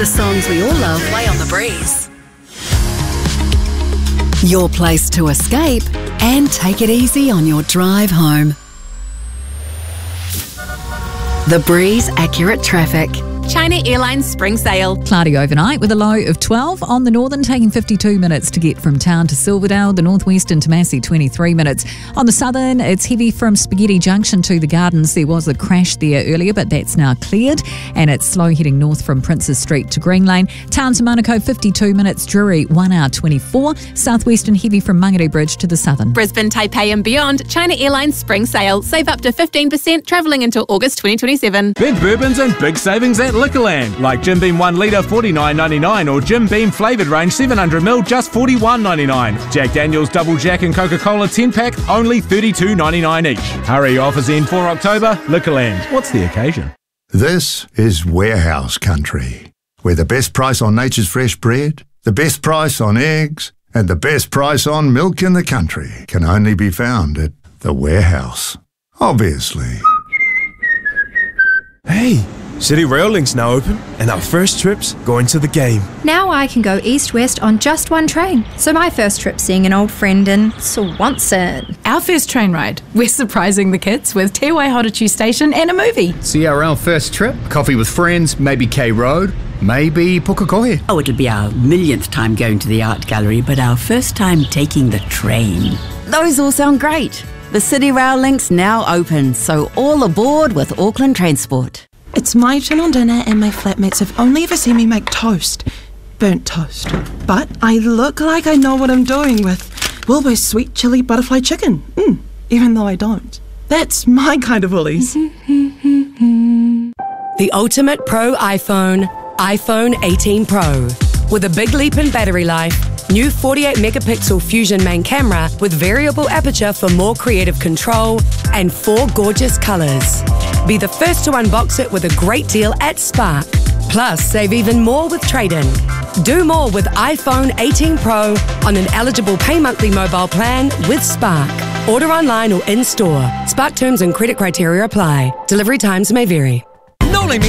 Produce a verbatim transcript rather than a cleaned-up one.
The songs we all love play on The Breeze. Your place to escape and take it easy on your drive home. The Breeze Accurate Traffic. China Airlines spring sale. Cloudy overnight with a low of twelve. On the northern, taking fifty-two minutes to get from town to Silverdale. The northwestern to Massey, twenty-three minutes. On the southern, it's heavy from Spaghetti Junction to the Gardens. There was a crash there earlier, but that's now cleared. And it's slow heading north from Princes Street to Green Lane. Town to Monaco, fifty-two minutes. Drury, one hour twenty-four. Southwestern heavy from Mangere Bridge to the southern. Brisbane, Taipei and beyond. China Airlines spring sale. Save up to fifteen percent travelling until August twenty twenty-seven. Big bourbons and big savings at Liquorland, like Jim Beam one litre forty-nine ninety-nine or Jim Beam flavoured range seven hundred milliliters just forty-one ninety-nine. Jack Daniel's Double Jack and Coca-Cola ten pack only thirty-two ninety-nine each. Hurry, offers end for October. Liquorland, what's the occasion? This is Warehouse Country, where the best price on nature's fresh bread, the best price on eggs, and the best price on milk in the country can only be found at the Warehouse. Obviously. Hey, City Rail Link's now open, and our first trip's going to the game. Now I can go east-west on just one train. So my first trip's seeing an old friend in Swanson. Our first train ride, we're surprising the kids with Te Waihorotu Station and a movie. C R L first trip, coffee with friends, maybe K Road, maybe Pukekohe. Oh, it'll be our millionth time going to the art gallery, but our first time taking the train. Those all sound great. The City Rail Link's now open, so all aboard with Auckland Transport. It's my turn on dinner and my flatmates have only ever seen me make toast. Burnt toast. But I look like I know what I'm doing with Wilbur's sweet chili butterfly chicken. Mm, even though I don't. That's my kind of Woolies. The ultimate pro iPhone, iPhone eighteen Pro. With a big leap in battery life, new forty-eight megapixel Fusion main camera with variable aperture for more creative control, and four gorgeous colours. Be the first to unbox it with a great deal at Spark. Plus, save even more with trade-in. Do more with iPhone eighteen Pro on an eligible pay monthly mobile plan with Spark. Order online or in-store. Spark terms and credit criteria apply. Delivery times may vary.